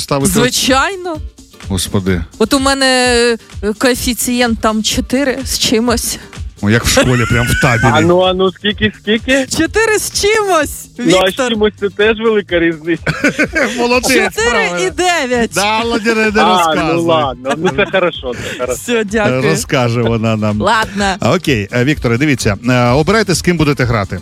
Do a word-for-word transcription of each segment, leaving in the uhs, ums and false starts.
ставити? Звичайно. Господи. От у мене коефіцієнт там чотири з чимось. О, як в школі, прям в табелі. А ну, а ну, скільки, скільки? Чотири з чимось, Ну, а з Віктор. чимось це теж велика різниця. Молодець, Чотири і дев'ять. Да, ладно, не А, розказуй. ну ладно, ну це хорошо, це хорошо. Все, дякую. Розкаже вона нам. Ладно. Окей, Вікторе, дивіться, обирайте, з ким будете грати.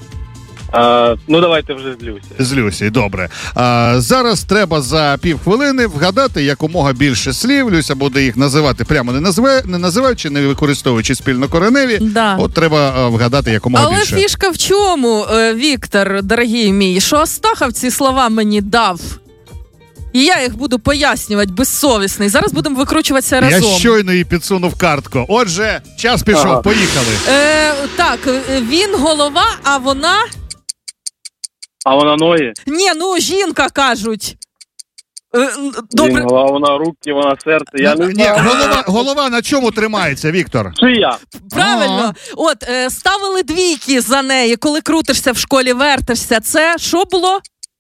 А, ну, давайте вже з Люсі. З Люсі, добре. А, зараз треба за півхвилини вгадати якомога більше слів. Люся буде їх називати прямо не, назве, не називаючи, не використовуючи спільнокореневі. Да. От треба а, вгадати якомога Але більше. фішка в чому, е, Віктор, дорогий мій, що Астахов ці слова мені дав. І я їх буду пояснювати безсовісний. Зараз будемо викручуватися разом. Я щойно їй підсунув картку. Отже, час пішов, Ага. поїхали. Е, так, він голова, а вона... А вона ноги? Ні, ну жінка, кажуть. Е, добре. Він, а вона руки, вона серце, я не Ні, знаю. голова, голова на чому тримається, Віктор? Шия. Правильно. Ага. От, е, ставили двійки за неї, коли крутишся в школі, вертишся. Це що було?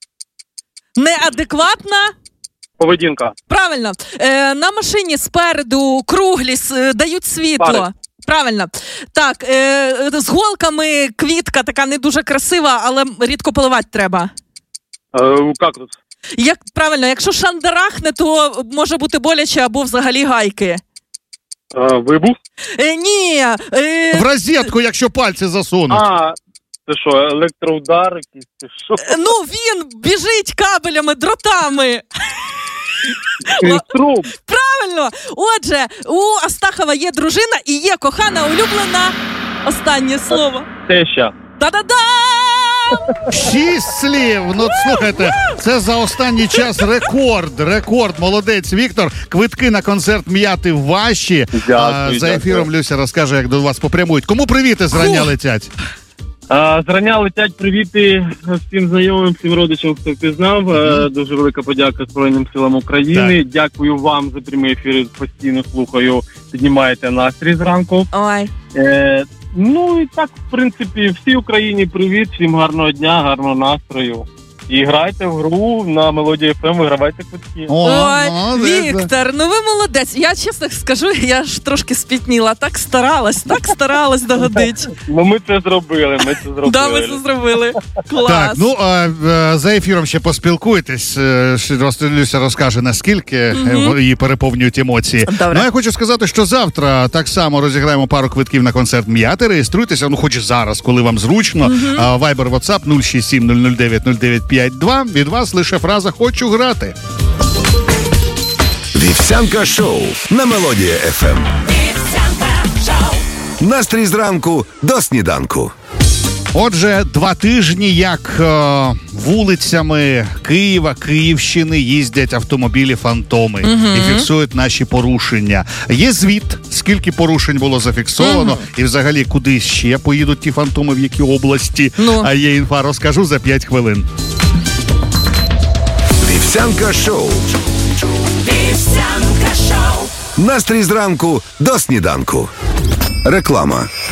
Неадекватна? Поведінка. Правильно. Е, на машині спереду круглі с- дають світло. Фари. Правильно. Так, е, з голками квітка така не дуже красива, але рідко поливати треба. Е, кактус. Як, правильно, якщо шандарахне, то може бути боляче або взагалі гайки. Е, вибух. Е, ні. Е, В розетку, якщо пальці засунуть. А, це що, електроудар якийсь, це що? ну, він біжить кабелями, дротами. Струм. Правильно. Отже, у Астахова є дружина і є кохана, улюблена. Останнє слово. Теща. Та-да-да! Шість слів. Ну, слухайте, це за останній час рекорд. Рекорд. Молодець, Віктор. Квитки на концерт «М'яти» ваші. Дякую, А, за ефіром дякую. Люся розкаже, як до вас попрямують. Кому привіти зрання Фух. летять? А, зрання летять привіти всім знайомим, всім родичам, хто впізнав. Mm-hmm. Дуже велика подяка Збройним силам України. Так. Дякую вам за прямий ефір. Постійно слухаю. Піднімаєте настрій зранку. Ой. Е, ну і так, в принципі, всій Україні привіт, всім гарного дня, гарного настрою. І грайте в гру на Мелодії еф ем, вигравайте квитки. О, Ой, молодець. Віктор, ну ви молодець. Я чесно скажу, я ж трошки спітніла. Так старалась, так старалась догодить. Ну ми це зробили, ми це зробили. Да, ми це зробили. Клас. Так, ну а, а, за ефіром ще поспілкуйтесь. е, ще роз- Люся розкаже, наскільки mm-hmm. її переповнюють емоції. Добре. Ну, я хочу сказати, що завтра так само розіграємо пару квитків на концерт «М'яти». Реєструйтеся, ну хоч зараз, коли вам зручно. Mm-hmm. Viber, WhatsApp нуль шість сім нуль нуль дев'ять нуль дев'ять п'ять два. Від вас лише фраза «Хочу грати». Вівсянка шоу на Мелодії еф ем. Настрій зранку до сніданку. Отже, два тижні, як е, вулицями Києва, Київщини їздять автомобілі-фантоми uh-huh. і фіксують наші порушення. Є звіт, скільки порушень було зафіксовано, uh-huh. і взагалі куди ще поїдуть ті фантоми, в які області. Ну. А є інфа, розкажу за п'ять хвилин. Вівсянка шоу. Вівсянка шоу. Настрій зранку до сніданку. Реклама.